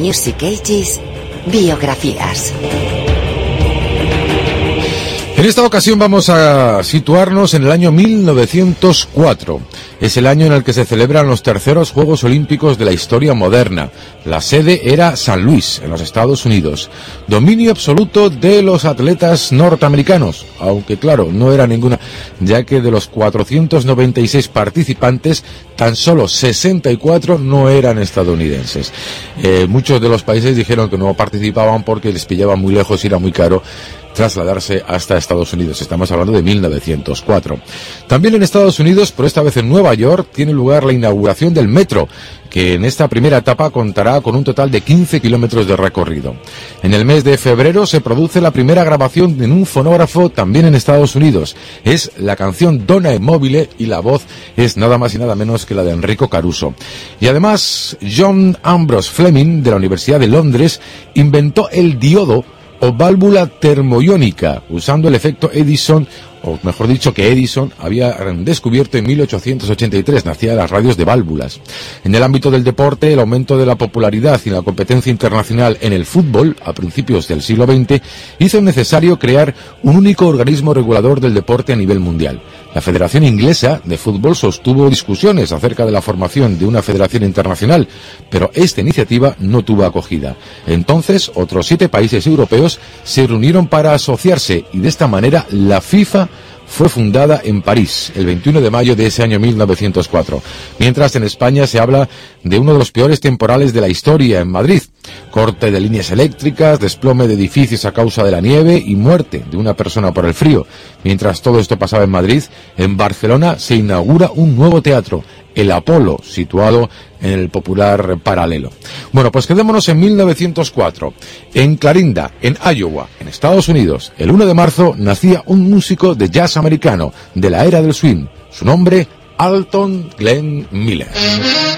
Music Ages, biografías. En esta ocasión vamos a situarnos en el año 1904. Es el año en el que se celebran los terceros Juegos Olímpicos de la historia moderna. La sede era San Luis, en los Estados Unidos. Dominio absoluto de los atletas norteamericanos, aunque claro, no era ninguna, ya que de los 496 participantes, tan solo 64 no eran estadounidenses. Muchos de los países dijeron que no participaban porque les pillaba muy lejos y era muy caro trasladarse hasta Estados Unidos. Estamos hablando de 1904. También en Estados Unidos, pero esta vez en Nueva York, tiene lugar la inauguración del metro, que en esta primera etapa contará con un total de 15 kilómetros de recorrido. En el mes de febrero se produce la primera grabación en un fonógrafo también en Estados Unidos. Es la canción Donna e Mobile y la voz es nada más y nada menos que la de Enrico Caruso. Y además, John Ambrose Fleming, de la Universidad de Londres, inventó el diodo o válvula termoiónica, usando el efecto Edison, o mejor dicho, que Edison había descubierto en 1883, nacía las radios de válvulas. En el ámbito del deporte, el aumento de la popularidad y la competencia internacional en el fútbol, a principios del siglo XX, hizo necesario crear un único organismo regulador del deporte a nivel mundial. La Federación Inglesa de Fútbol sostuvo discusiones acerca de la formación de una federación internacional, pero esta iniciativa no tuvo acogida. Entonces, otros 7 países europeos se reunieron para asociarse y de esta manera la FIFA fue fundada en París el 21 de mayo de ese año 1904. Mientras en España se habla de uno de los peores temporales de la historia en Madrid. Corte de líneas eléctricas, desplome de edificios a causa de la nieve y muerte de una persona por el frío. Mientras todo esto pasaba en Madrid, en Barcelona se inaugura un nuevo teatro, el Apolo, situado en el popular Paralelo. Bueno, pues quedémonos en 1904. En Clarinda, en Iowa, en Estados Unidos, el 1 de marzo nacía un músico de jazz americano de la era del swing. Su nombre, Alton Glenn Miller.